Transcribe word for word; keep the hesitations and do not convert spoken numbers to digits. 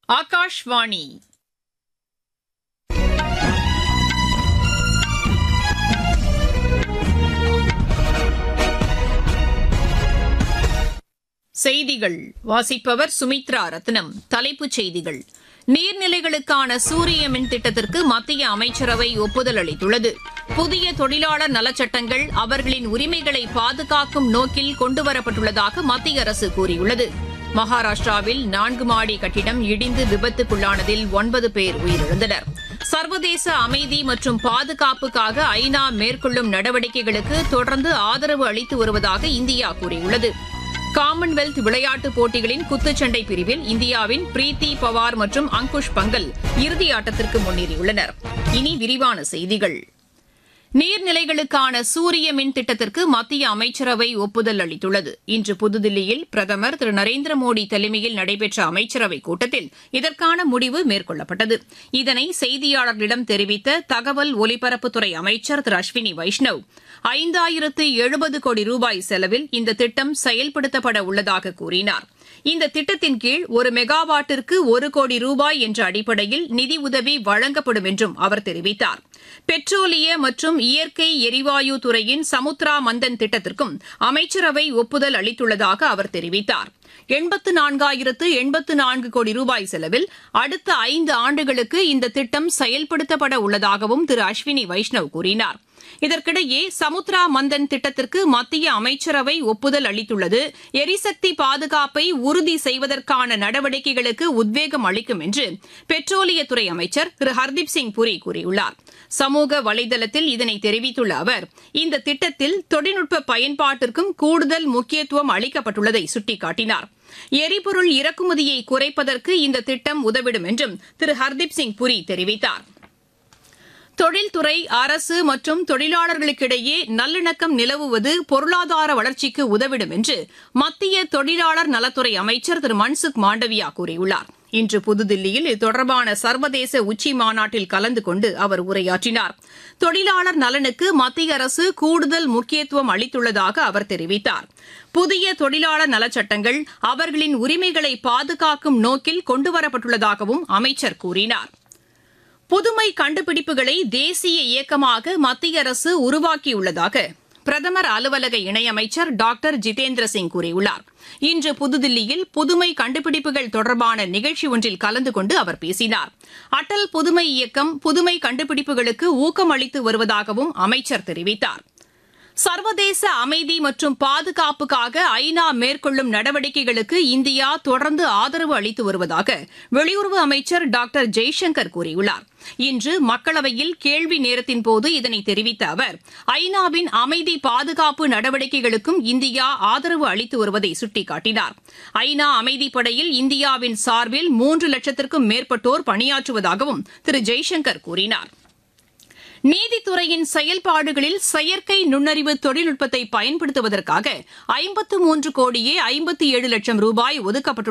ஆகாஷ்வாணி செய்திகள் வாசிப்பவர் சுமித்ரா ரத்னம். தலைப்புச் செய்திகள்: நீர்நிலைகளுக்கான சூரிய மின் திட்டத்திற்கு மத்திய அமைச்சரவை ஒப்புதல் அளித்துள்ளது. புதிய தொழிலாளர் நலச்சட்டங்கள் அவர்களின் உரிமைகளை பாதுகாக்கும் நோக்கில் கொண்டுவரப்பட்டுள்ளதாக மத்திய அரசு கூறியுள்ளது. மகாராஷ்டிராவில் நான்கு மாடி கட்டிடம் இடிந்து விபத்துக்குள்ளானதில் ஒன்பது பேர் உயிரிழந்தனர். சர்வதேச அமைதி மற்றும் பாதுகாப்புக்காக ஐநா மேற்கொள்ளும் நடவடிக்கைகளுக்கு தொடர்ந்து ஆதரவு அளித்து வருவதாக இந்தியா கூறியுள்ளது. காமன்வெல்த் விளையாட்டுப் போட்டிகளின் குத்துச்சண்டை பிரிவில் இந்தியாவின் பிரீத்தி பவார் மற்றும் அங்குஷ் பங்கல் இறுதியாட்டத்திற்கு முன்னேறியுள்ளனர். இனி விரிவான செய்திகள். நீர்நிலைகளுக்கான சூரிய மின் திட்டத்திற்கு மத்திய அமைச்சரவை ஒப்புதல் அளித்துள்ளது. இன்று புதுதில்லியில் பிரதமர் திரு நரேந்திர மோடி தலைமையில் நடைபெற்ற அமைச்சரவைக் கூட்டத்தில் இதற்கான முடிவு மேற்கொள்ளப்பட்டது. இதனை செய்தியாளர்களிடம் தெரிவித்த தகவல் ஒலிபரப்புத்துறை அமைச்சர் திரு அஸ்வினி வைஷ்ணவ், ஐந்தாயிரத்து எழுபது கோடி ரூபாய் செலவில் இந்த திட்டம் செயல்படுத்தப்பட உள்ளதாக கூறினார். இந்த திட்டத்தின் கீழ் ஒரு மெகாவாட்டிற்கு ஒரு கோடி ரூபாய் என்ற அடிப்படையில் நிதி உதவி வழங்கப்படும் என்றும் அவர் தெரிவித்தார். பெட்ரோலிய மற்றும் இயற்கை எரிவாயு துறையின் சமுத்ரா மந்தன் திட்டத்திற்கும் அமைச்சரவை ஒப்புதல் அளித்துள்ளதாக அவர் தெரிவித்தார். எண்பத்து நான்காயிரத்து எண்பத்து நான்கு கோடி ரூபாய் செலவில் அடுத்த ஐந்து ஆண்டுகளுக்கு இந்த திட்டம் செயல்படுத்தப்பட உள்ளதாகவும் திரு அஸ்வினி வைஷ்ணவ் கூறினார். இதற்கிடையே சமுத்ரா மந்தன் திட்டத்திற்கு மத்திய அமைச்சரவை ஒப்புதல் அளித்துள்ளது எரிசக்தி பாதுகாப்பை உறுதி செய்வதற்கான நடவடிக்கைகளுக்கு உத்வேகம் அளிக்கும் என்று பெட்ரோலியத்துறை அமைச்சர் திரு ஹர்தீப் சிங் புரி கூறியுள்ளார். சமூக வலைதளத்தில் இதனை தெரிவித்துள்ள அவர், இந்த திட்டத்தில் தொழில்நுட்ப பயன்பாட்டிற்கும் கூடுதல் முக்கியத்துவம் அளிக்கப்பட்டுள்ளதை சுட்டிக்காட்டினார். எரிபொருள் இறக்குமதியை குறைப்பதற்கு இந்த திட்டம் உதவிடும் என்றும் திரு ஹர்தீப் சிங் புரி தெரிவித்தார். தொழில்துறை, அரசு மற்றும் தொழிலாளர்களுக்கிடையே நல்லிணக்கம் நிலவுவது பொருளாதார வளர்ச்சிக்கு உதவிடும் என்று மத்திய தொழிலாளர் நலத்துறை அமைச்சர் திரு மன்சுக் மாண்டவியா கூறியுள்ளார். இன்று புதுதில்லியில் இது தொடர்பான சர்வதேச உச்சி மாநாட்டில் கலந்து கொண்டு அவர் உரையாற்றினார். தொழிலாளர் நலனுக்கு மத்திய அரசு கூடுதல் முக்கியத்துவம் அளித்துள்ளதாக அவர் தெரிவித்தார். புதிய தொழிலாளர் நலச்சட்டங்கள் அவர்களின் உரிமைகளை பாதுகாக்கும் நோக்கில் கொண்டுவரப்பட்டுள்ளதாகவும் அமைச்சர் கூறினார். புதுமை கண்டுபிடிப்புகளை தேசிய இயக்கமாக மத்திய அரசு உருவாக்கியுள்ளதாக பிரதமர் அலுவலக இணையமைச்சர் டாக்டர் ஜிதேந்திர சிங் கூறியுள்ளார். இன்று புதுதில்லியில் புதுமை கண்டுபிடிப்புகள் தொடர்பான நிகழ்ச்சி ஒன்றில் கலந்து கொண்டு அவர் பேசினார். அடல் புதுமை இயக்கம் புதுமை கண்டுபிடிப்புகளுக்கு ஊக்கம் அளித்து வருவதாகவும் அமைச்சர் தெரிவித்தார். சர்வதேச அமைதி மற்றும் பாதுகாப்புக்காக ஐநா மேற்கொள்ளும் நடவடிக்கைகளுக்கு இந்தியா தொடர்ந்து ஆதரவு அளித்து வருவதாக வெளியுறவு அமைச்சர் டாக்டர் ஜெய்சங்கர் கூறியுள்ளார். இன்று மக்களவையில் கேள்வி நேரத்தின்போது இதனை தெரிவித்த அவர், ஐநாவின் அமைதி பாதுகாப்பு நடவடிக்கைகளுக்கும் இந்தியா ஆதரவு அளித்து வருவதை சுட்டிக்காட்டினார். ஐநா அமைதிப்படையில் இந்தியாவின் சார்பில் மூன்று லட்சத்திற்கும் மேற்பட்டோர் பணியாற்றுவதாகவும் திரு ஜெய்சங்கர் கூறினார். நீதித்துறையின் செயல்பாடுகளில் செயற்கை நுண்ணறிவு தொழில்நுட்பத்தை பயன்படுத்துவதற்காக ஐம்பத்து மூன்று கோடியே ஐம்பத்தி ஏழு லட்சம் ரூபாய் ஒதுக்கப்பட்டுள்ளதாக